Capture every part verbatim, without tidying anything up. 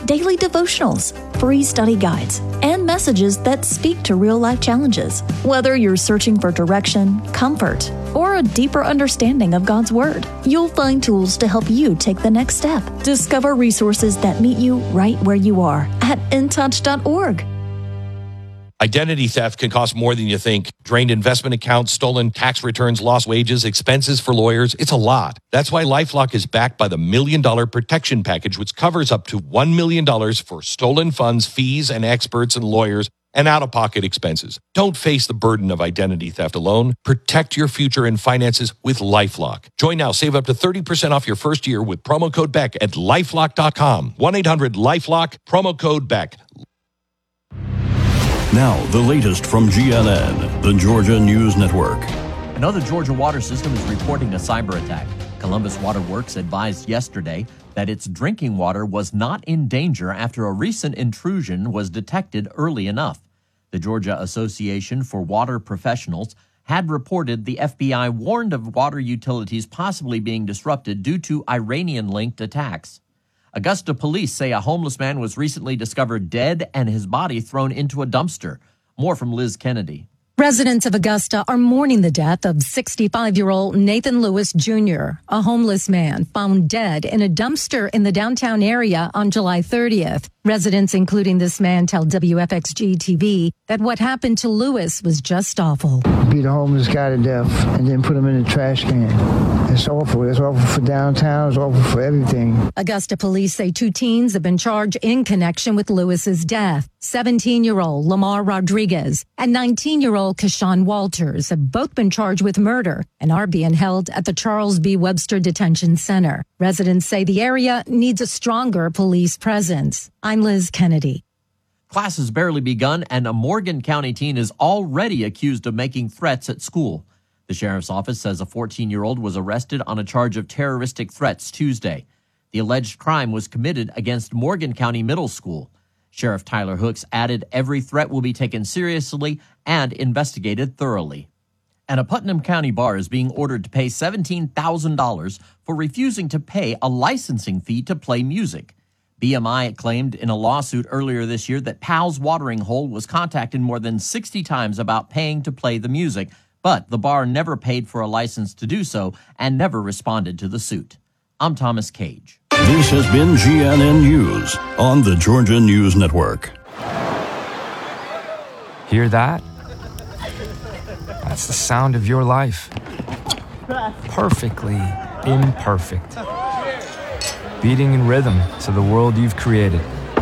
daily devotionals, free study guides, and messages that speak to real-life challenges. Whether you're searching for direction, comfort, or a deeper understanding of God's Word, you'll find tools to help you take the next step. Discover resources that meet you right where you are at in touch dot org. Identity theft can cost more than you think. Drained investment accounts, stolen tax returns, lost wages, expenses for lawyers. It's a lot. That's why LifeLock is backed by the Million Dollar Protection Package, which covers up to one million dollars for stolen funds, fees, and experts and lawyers, and out-of-pocket expenses. Don't face the burden of identity theft alone. Protect your future and finances with LifeLock. Join now. Save up to thirty percent off your first year with promo code Beck at lifelock dot com. one eight hundred LifeLock, promo code Beck. Now, the latest from G N N, the Georgia News Network. Another Georgia water system is reporting a cyber attack. Columbus Water Works advised yesterday that its drinking water was not in danger after a recent intrusion was detected early enough. The Georgia Association for Water Professionals had reported the F B I warned of water utilities possibly being disrupted due to Iranian-linked attacks. Augusta police say a homeless man was recently discovered dead and his body thrown into a dumpster. More from Liz Kennedy. Residents of Augusta are mourning the death of sixty-five-year-old Nathan Lewis Junior, a homeless man found dead in a dumpster in the downtown area on July thirtieth. Residents, including this man, tell W F X G T V that what happened to Lewis was just awful. Beat a homeless guy to death and then put him in a trash can. It's awful. It's awful for downtown. It's awful for everything. Augusta police say two teens have been charged in connection with Lewis's death. seventeen-year-old Lamar Rodriguez and nineteen-year-old Kashawn Walters have both been charged with murder and are being held at the Charles B. Webster Detention Center. Residents say the area needs a stronger police presence. I'm Liz Kennedy. Class has barely begun, and a Morgan County teen is already accused of making threats at school. The sheriff's office says a fourteen-year-old was arrested on a charge of terroristic threats Tuesday. The alleged crime was committed against Morgan County Middle School. Sheriff Tyler Hooks added every threat will be taken seriously and investigated thoroughly. And a Putnam County bar is being ordered to pay seventeen thousand dollars for refusing to pay a licensing fee to play music. B M I claimed in a lawsuit earlier this year that Powell's Watering Hole was contacted more than sixty times about paying to play the music, but the bar never paid for a license to do so and never responded to the suit. I'm Thomas Cage. This has been G N N News on the Georgia News Network. Hear that? That's the sound of your life. Perfectly imperfect. Beating in rhythm to the world you've created.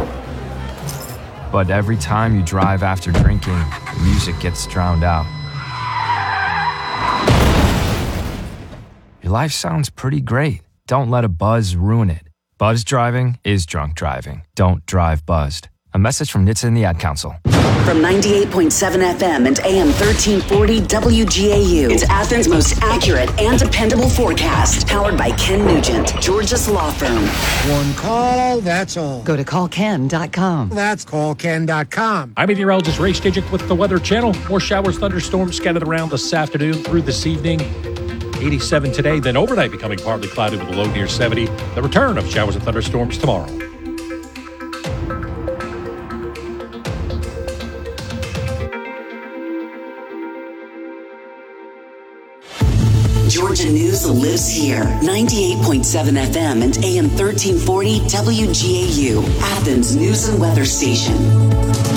But every time you drive after drinking, the music gets drowned out. Your life sounds pretty great. Don't let a buzz ruin it. Buzz driving is drunk driving. Don't drive buzzed. A message from N H T S A and the Ad Council. From ninety-eight point seven F M and A M thirteen forty W G A U, it's Athens' most accurate and dependable forecast. Powered by Ken Nugent, Georgia's law firm. One call, that's all. Go to call ken dot com. That's call ken dot com. I'm meteorologist Ray Stidgick with the Weather Channel. More showers, thunderstorms scattered around this afternoon through this evening. eighty-seven today, then overnight becoming partly cloudy with a low near seventy. The return of showers and thunderstorms tomorrow. Georgia News lives here. ninety-eight point seven F M and A M thirteen forty W G A U, Athens News and Weather Station.